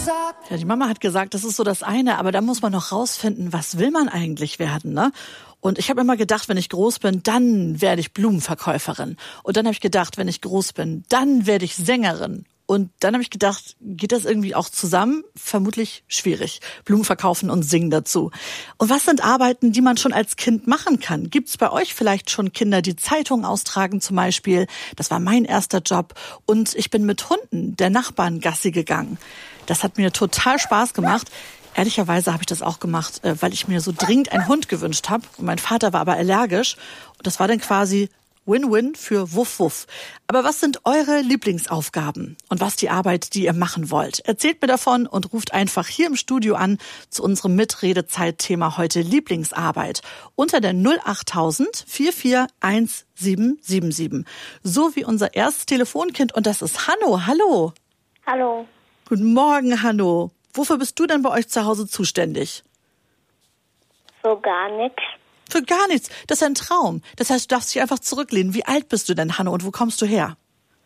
Ja, die Mama hat gesagt, das ist so das eine, aber da muss man noch rausfinden, was will man eigentlich werden, ne? Und ich habe immer gedacht, wenn ich groß bin, dann werde ich Blumenverkäuferin. Und dann habe ich gedacht, wenn ich groß bin, dann werde ich Sängerin. Und dann habe ich gedacht, geht das irgendwie auch zusammen? Vermutlich schwierig. Blumen verkaufen und singen dazu. Und was sind Arbeiten, die man schon als Kind machen kann? Gibt's bei euch vielleicht schon Kinder, die Zeitungen austragen zum Beispiel? Das war mein erster Job. Und ich bin mit Hunden der Nachbarn Gassi gegangen. Das hat mir total Spaß gemacht. Ehrlicherweise habe ich das auch gemacht, weil ich mir so dringend einen Hund gewünscht habe. Und mein Vater war aber allergisch. Und das war dann quasi Win-Win für Wuff Wuff. Aber was sind eure Lieblingsaufgaben und was die Arbeit, die ihr machen wollt? Erzählt mir davon und ruft einfach hier im Studio an zu unserem Mitredezeit-Thema heute Lieblingsarbeit unter der 08000 441777. So wie unser erstes Telefonkind und das ist Hanno. Hallo. Hallo. Guten Morgen, Hanno. Wofür bist du denn bei euch zu Hause zuständig? So gar nichts. Für gar nichts. Das ist ein Traum. Das heißt, du darfst dich einfach zurücklehnen. Wie alt bist du denn, Hanno, und wo kommst du her?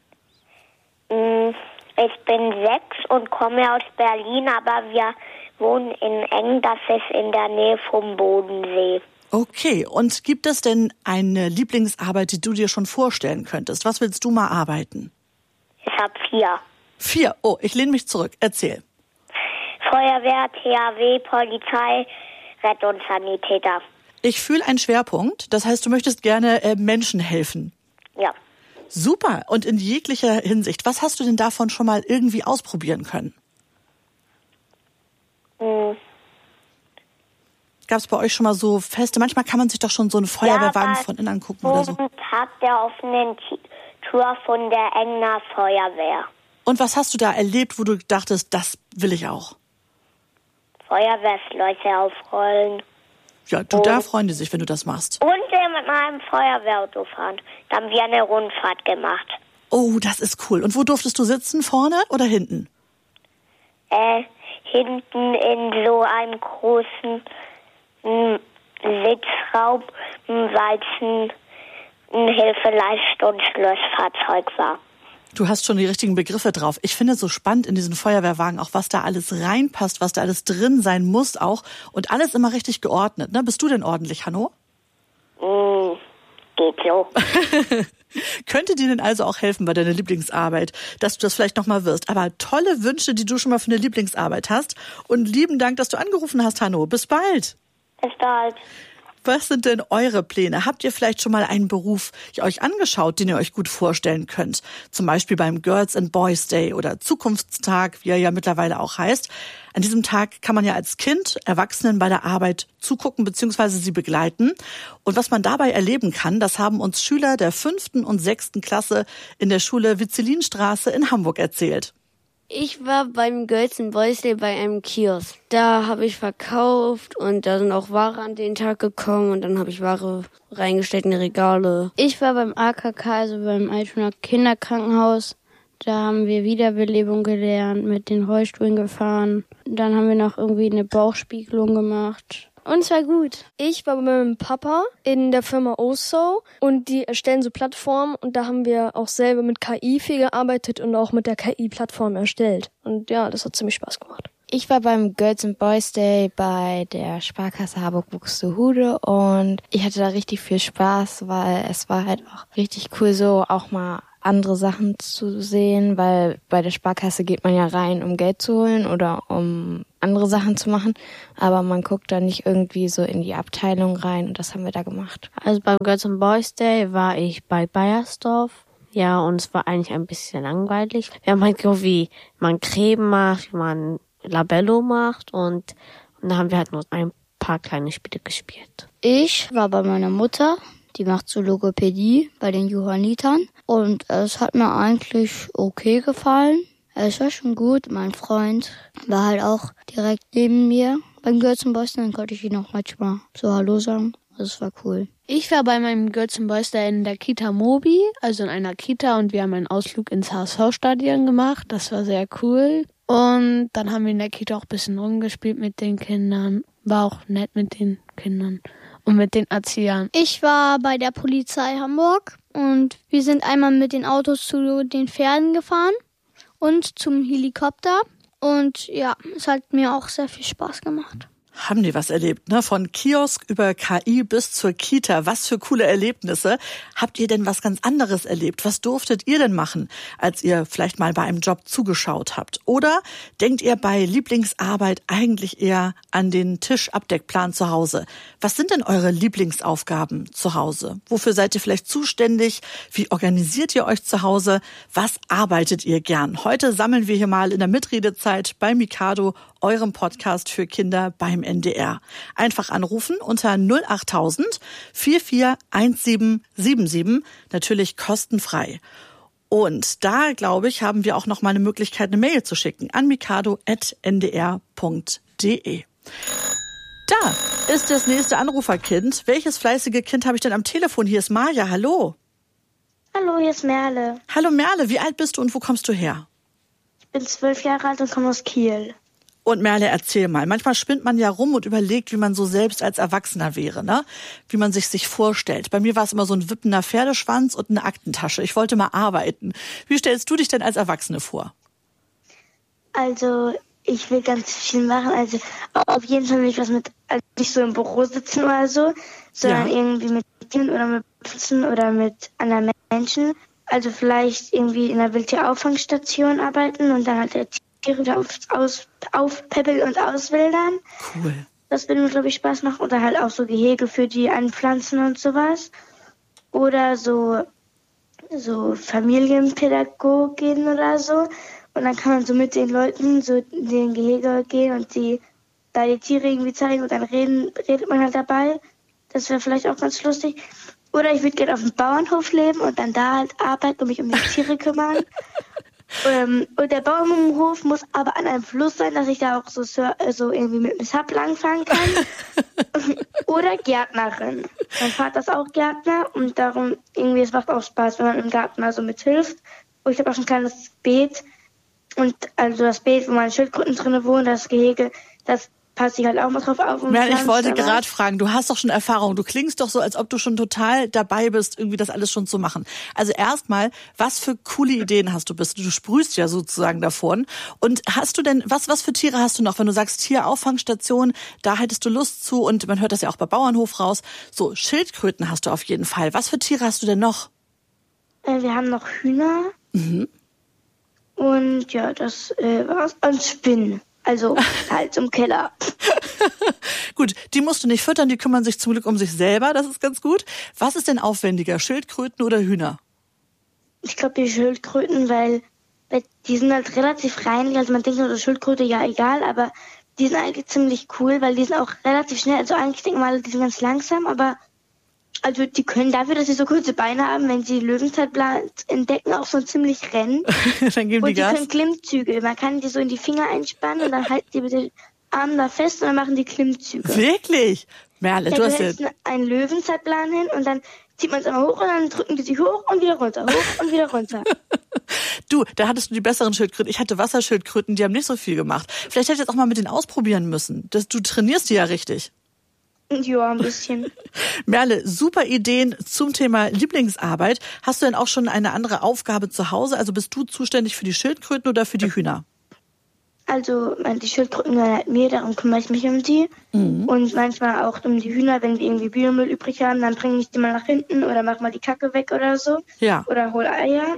Ich bin 6 und komme aus Berlin, aber wir wohnen in Eng, das ist in der Nähe vom Bodensee. Okay, und gibt es denn eine Lieblingsarbeit, die du dir schon vorstellen könntest? Was willst du mal arbeiten? Ich habe 4. 4. Oh, ich lehne mich zurück. Erzähl. Feuerwehr, THW, Polizei, Rettungssanitäter. Ich fühle einen Schwerpunkt. Das heißt, du möchtest gerne Menschen helfen. Ja. Super. Und in jeglicher Hinsicht. Was hast du denn davon schon mal irgendwie ausprobieren können? Gab es bei euch schon mal so Feste? Manchmal kann man sich doch schon so einen Feuerwehrwagen von innen angucken oder so. Tag der offenen Tür von der Engner Feuerwehr. Und was hast du da erlebt, wo du dachtest, das will ich auch? Feuerwehrschläuche aufrollen. Ja, da freuen die sich, wenn du das machst. Und wir mit meinem Feuerwehrauto fahren. Da haben wir eine Rundfahrt gemacht. Oh, das ist cool. Und wo durftest du sitzen? Vorne oder hinten? Hinten in so einem großen Sitzraum, weil es ein Hilfeleist- und Schlossfahrzeug war. Du hast schon die richtigen Begriffe drauf. Ich finde es so spannend in diesen Feuerwehrwagen, auch was da alles reinpasst, was da alles drin sein muss auch. Und alles immer richtig geordnet. Ne? Bist du denn ordentlich, Hanno? Geht so. Könnte dir denn also auch helfen bei deiner Lieblingsarbeit, dass du das vielleicht nochmal wirst. Aber tolle Wünsche, die du schon mal für eine Lieblingsarbeit hast. Und lieben Dank, dass du angerufen hast, Hanno. Bis bald. Bis bald. Was sind denn eure Pläne? Habt ihr vielleicht schon mal einen Beruf euch angeschaut, den ihr euch gut vorstellen könnt? Zum Beispiel beim Girls and Boys Day oder Zukunftstag, wie er ja mittlerweile auch heißt. An diesem Tag kann man ja als Kind Erwachsenen bei der Arbeit zugucken bzw. sie begleiten. Und was man dabei erleben kann, das haben uns Schüler der 5. und 6. Klasse in der Schule Witzelinstraße in Hamburg erzählt. Ich war beim Girls and Boys Day bei einem Kiosk. Da habe ich verkauft und da sind auch Ware an den Tag gekommen und dann habe ich Ware reingestellt in die Regale. Ich war beim AKK, also beim Altonaer Kinderkrankenhaus. Da haben wir Wiederbelebung gelernt, mit den Rollstühlen gefahren. Dann haben wir noch irgendwie eine Bauchspiegelung gemacht. Und es war gut. Ich war bei meinem Papa in der Firma OSO und die erstellen so Plattformen und da haben wir auch selber mit KI viel gearbeitet und auch mit der KI-Plattform erstellt. Und ja, das hat ziemlich Spaß gemacht. Ich war beim Girls and Boys Day bei der Sparkasse Harburg-Buxtehude und ich hatte da richtig viel Spaß, weil es war halt auch richtig cool, so auch mal andere Sachen zu sehen, weil bei der Sparkasse geht man ja rein, um Geld zu holen oder um andere Sachen zu machen, aber man guckt da nicht irgendwie so in die Abteilung rein und das haben wir da gemacht. Also beim Girls and Boys Day war ich bei Bayersdorf. Ja, und es war eigentlich ein bisschen langweilig. Wir haben halt geguckt, wie man Creme macht, wie man Labello macht und dann haben wir halt nur ein paar kleine Spiele gespielt. Ich war bei meiner Mutter, die macht so Logopädie bei den Johannitern und es hat mir eigentlich okay gefallen. Es war schon gut. Mein Freund war halt auch direkt neben mir beim Girls and Boys Day, dann konnte ich ihn auch manchmal so Hallo sagen. Das war cool. Ich war bei meinem Girls and Boys Day in der Kita Mobi, also in einer Kita, und wir haben einen Ausflug ins HSV-Stadion gemacht. Das war sehr cool. Und dann haben wir in der Kita auch ein bisschen rumgespielt mit den Kindern. War auch nett mit den Kindern und mit den Erziehern. Ich war bei der Polizei Hamburg und wir sind einmal mit den Autos zu den Pferden gefahren und zum Helikopter. Und ja, es hat mir auch sehr viel Spaß gemacht. Haben die was erlebt, ne? Von Kiosk über KI bis zur Kita. Was für coole Erlebnisse. Habt ihr denn was ganz anderes erlebt? Was durftet ihr denn machen, als ihr vielleicht mal bei einem Job zugeschaut habt? Oder denkt ihr bei Lieblingsarbeit eigentlich eher an den Tischabdeckplan zu Hause? Was sind denn eure Lieblingsaufgaben zu Hause? Wofür seid ihr vielleicht zuständig? Wie organisiert ihr euch zu Hause? Was arbeitet ihr gern? Heute sammeln wir hier mal in der Mitredezeit bei Mikado, eurem Podcast für Kinder beim NDR. Einfach anrufen unter 08000 441777, natürlich kostenfrei. Und da, glaube ich, haben wir auch noch mal eine Möglichkeit, eine Mail zu schicken an mikado@ndr.de. Da ist das nächste Anruferkind. Welches fleißige Kind habe ich denn am Telefon? Hier ist Maja, hallo. Hallo, hier ist Merle. Hallo Merle, wie alt bist du und wo kommst du her? Ich bin 12 Jahre alt und komme aus Kiel. Und Merle, erzähl mal. Manchmal spinnt man ja rum und überlegt, wie man so selbst als Erwachsener wäre, ne? Wie man sich vorstellt. Bei mir war es immer so ein wippender Pferdeschwanz und eine Aktentasche. Ich wollte mal arbeiten. Wie stellst du dich denn als Erwachsene vor? Also, ich will ganz viel machen. Also, auf jeden Fall will ich was mit, also nicht so im Büro sitzen oder so, sondern irgendwie mit Tieren oder mit Pfützen oder mit anderen Menschen. Also vielleicht irgendwie in einer Wildtierauffangstation arbeiten und dann halt Tiere wieder aufpäppeln und auswildern. Cool. Das würde mir, glaube ich, Spaß machen. Oder halt auch so Gehege für die Anpflanzen und sowas. Oder so Familienpädagogin oder so. Und dann kann man so mit den Leuten so in den Gehege gehen und da die Tiere irgendwie zeigen und dann redet man halt dabei. Das wäre vielleicht auch ganz lustig. Oder ich würde gerne auf dem Bauernhof leben und dann da halt arbeiten und mich um die Tiere kümmern. Und der Bauernhof muss aber an einem Fluss sein, dass ich da auch so irgendwie mit dem Sub langfahren kann. Oder Gärtnerin. Mein Vater ist auch Gärtner und darum irgendwie, es macht auch Spaß, wenn man im Garten also mithilft. Und ich habe auch ein kleines Beet. Und also das Beet, wo meine Schildkröten drin wohnen, das Gehege, das passe ich halt auch mal drauf auf. Merle, ich wollte gerade fragen, du hast doch schon Erfahrung. Du klingst doch so, als ob du schon total dabei bist, irgendwie das alles schon zu machen. Also erstmal, was für coole Ideen hast du? Du sprühst ja sozusagen davon. Und hast du denn, was für Tiere hast du noch? Wenn du sagst, Tierauffangstation, da hättest du Lust zu und man hört das ja auch bei Bauernhof raus. So, Schildkröten hast du auf jeden Fall. Was für Tiere hast du denn noch? Wir haben noch Hühner. Mhm. Und ja, das war's. Und Spinnen. Also halt im Keller. Gut, die musst du nicht füttern, die kümmern sich zum Glück um sich selber, das ist ganz gut. Was ist denn aufwendiger, Schildkröten oder Hühner? Ich glaube die Schildkröten, weil die sind halt relativ reinlich. Also man denkt nur, Schildkröte, ja egal, aber die sind eigentlich ziemlich cool, weil die sind auch relativ schnell. Also eigentlich denken wir alle, die sind ganz langsam, aber also die können dafür, dass sie so kurze Beine haben, wenn sie Löwenzeitplan entdecken, auch so ziemlich rennen. Dann geben und die Gas. Die können Klimmzüge. Man kann die so in die Finger einspannen und dann halten die mit den Armen da fest und dann machen die Klimmzüge. Wirklich? Merle, du hast ja einen Löwenzeitplan hin und dann zieht man es einmal hoch und dann drücken die sich hoch und wieder runter, hoch und wieder runter. Du, da hattest du die besseren Schildkröten. Ich hatte Wasserschildkröten, die haben nicht so viel gemacht. Vielleicht hätte ich jetzt auch mal mit denen ausprobieren müssen. Du trainierst die ja richtig. Ja, ein bisschen. Merle, super Ideen zum Thema Lieblingsarbeit. Hast du denn auch schon eine andere Aufgabe zu Hause? Also bist du zuständig für die Schildkröten oder für die Hühner? Also die Schildkröten gehören halt mir, darum kümmere ich mich um die. Mhm. Und manchmal auch um die Hühner, wenn wir irgendwie Biomüll übrig haben, dann bringe ich die mal nach hinten oder mach mal die Kacke weg oder so. Ja. Oder hole Eier.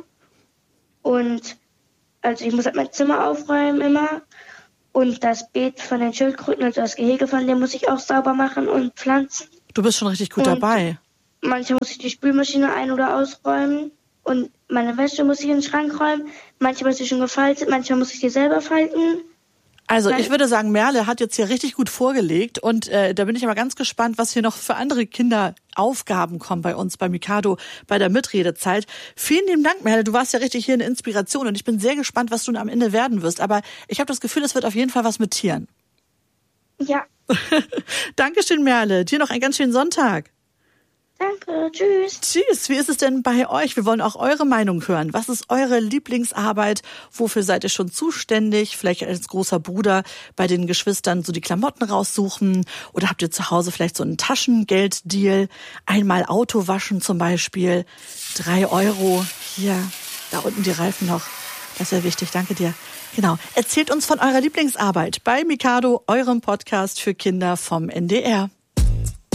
Und also ich muss halt mein Zimmer aufräumen immer. Und das Beet von den Schildkröten, also das Gehege von dem muss ich auch sauber machen und pflanzen. Du bist schon richtig gut dabei. Manchmal muss ich die Spülmaschine ein- oder ausräumen. Und meine Wäsche muss ich in den Schrank räumen. Manchmal ist sie schon gefaltet, manchmal muss ich die selber falten. Also ich würde sagen, Merle hat jetzt hier richtig gut vorgelegt und da bin ich aber ganz gespannt, was hier noch für andere Kinderaufgaben kommen bei uns, bei Mikado, bei der Mitredezeit. Vielen lieben Dank, Merle, du warst ja richtig hier eine Inspiration und ich bin sehr gespannt, was du am Ende werden wirst. Aber ich habe das Gefühl, es wird auf jeden Fall was mit Tieren. Ja. Dankeschön, Merle. Dir noch einen ganz schönen Sonntag. Danke, tschüss. Tschüss, wie ist es denn bei euch? Wir wollen auch eure Meinung hören. Was ist eure Lieblingsarbeit? Wofür seid ihr schon zuständig? Vielleicht als großer Bruder bei den Geschwistern so die Klamotten raussuchen? Oder habt ihr zu Hause vielleicht so einen Taschengelddeal? Einmal Auto waschen zum Beispiel. 3 €. Hier, da unten die Reifen noch. Das wäre wichtig, danke dir. Genau. Erzählt uns von eurer Lieblingsarbeit bei Mikado, eurem Podcast für Kinder vom NDR.